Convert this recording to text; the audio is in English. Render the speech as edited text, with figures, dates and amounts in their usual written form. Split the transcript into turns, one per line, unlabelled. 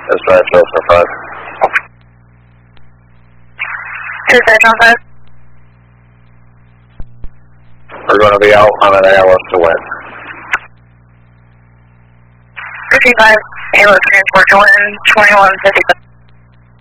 Dispatch Delta 5.
2715.
We're going to be out on an ALS to win.
55, ALS transport to win, 2155.